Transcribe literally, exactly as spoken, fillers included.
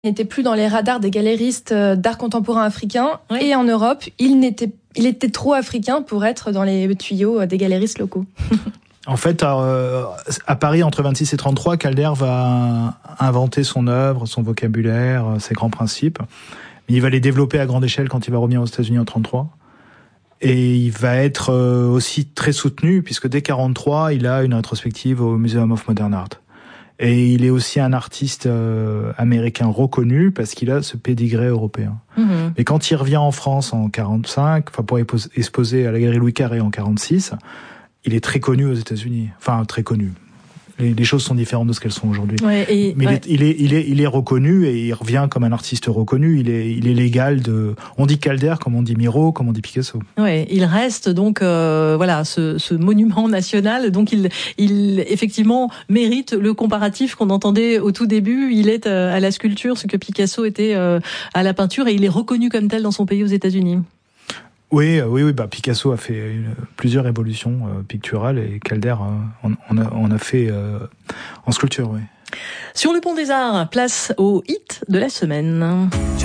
n'était plus dans les radars des galéristes d'art contemporain africain. Oui. Et en Europe, il n'était, il était trop africain pour être dans les tuyaux des galéristes locaux. En fait, à, à Paris, entre vingt-six et trente-trois, Calder va inventer son œuvre, son vocabulaire, ses grands principes. Il va les développer à grande échelle quand il va revenir aux États-Unis en trente-trois. Et il va être aussi très soutenu, puisque dès quarante-trois, il a une rétrospective au Museum of Modern Art. Et il est aussi un artiste euh, américain reconnu parce qu'il a ce pédigré européen. Mmh. Et quand il revient en France en quarante-cinq, enfin pour exposer à la Galerie Louis Carré en quarante-six, il est très connu aux États-Unis. Enfin, très connu. Les, les choses sont différentes de ce qu'elles sont aujourd'hui. Ouais, et, Mais ouais. il, est, il, est, il, est, il est reconnu et il revient comme un artiste reconnu. Il est, il est l'égal de... On dit Calder comme on dit Miro, comme on dit Picasso. Ouais, il reste donc euh, voilà ce, ce monument national. Donc il, il effectivement mérite le comparatif qu'on entendait au tout début. Il est à la sculpture ce que Picasso était euh, à la peinture et il est reconnu comme tel dans son pays aux États-Unis. Oui, oui, oui. Bah Picasso a fait une, plusieurs évolutions euh, picturales et Calder euh, on, on, a, on a fait euh, en sculpture, oui. Sur le Pont des Arts, place au hit de la semaine.